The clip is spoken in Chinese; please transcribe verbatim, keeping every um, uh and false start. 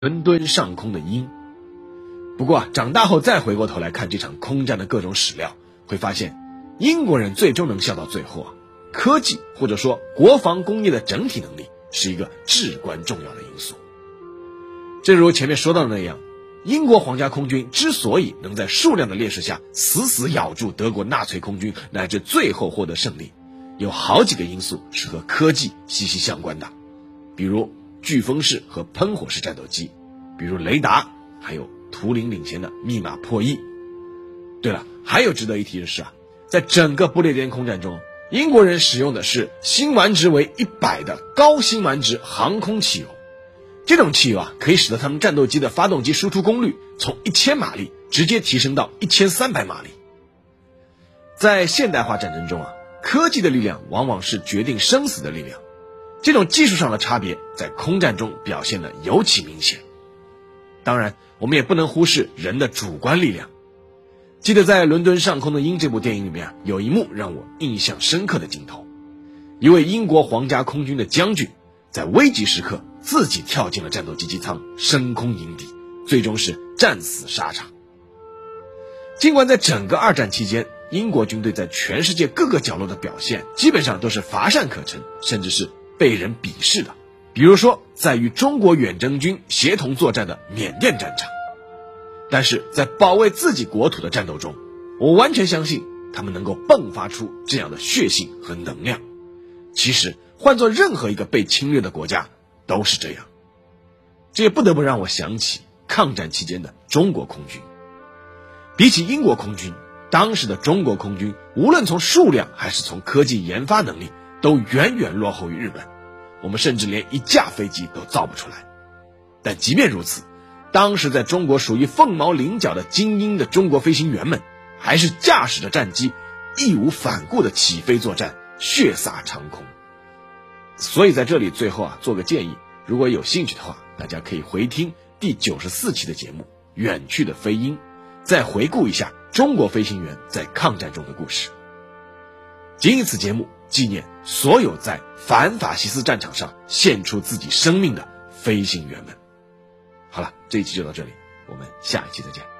伦敦上空的鹰。不过啊，长大后再回过头来看这场空战的各种史料，会发现英国人最终能笑到最后啊，科技或者说国防工业的整体能力是一个至关重要的因素。正如前面说到的那样，英国皇家空军之所以能在数量的劣势下死死咬住德国纳粹空军，乃至最后获得胜利，有好几个因素是和科技息息相关的，比如飓风式和喷火式战斗机，比如雷达，还有图灵领先的密码破译。对了，还有值得一提的是啊，在整个不列颠空战中，英国人使用的是辛烷值为一百的高辛烷值航空汽油。这种汽油啊，可以使得他们战斗机的发动机输出功率从一千马力直接提升到一千三百马力。在现代化战争中啊，科技的力量往往是决定生死的力量，这种技术上的差别在空战中表现得尤其明显。当然，我们也不能忽视人的主观力量。记得在《伦敦上空的鹰》这部电影里面啊，有一幕让我印象深刻的镜头，一位英国皇家空军的将军在危急时刻自己跳进了战斗机机舱，升空迎敌，最终是战死沙场。尽管在整个二战期间，英国军队在全世界各个角落的表现基本上都是乏善可陈，甚至是被人鄙视的，比如说在与中国远征军协同作战的缅甸战场，但是在保卫自己国土的战斗中，我完全相信他们能够迸发出这样的血性和能量。其实换做任何一个被侵略的国家都是这样。这也不得不让我想起抗战期间的中国空军。比起英国空军，当时的中国空军无论从数量还是从科技研发能力都远远落后于日本，我们甚至连一架飞机都造不出来。但即便如此，当时在中国属于凤毛麟角的精英的中国飞行员们，还是驾驶着战机义无反顾的起飞作战，血洒长空。所以在这里最后啊，做个建议，如果有兴趣的话，大家可以回听第九十四期的节目《远去的飞鹰》，再回顾一下中国飞行员在抗战中的故事。谨以此节目纪念所有在反法西斯战场上献出自己生命的飞行员们。好了，这一期就到这里，我们下一期再见。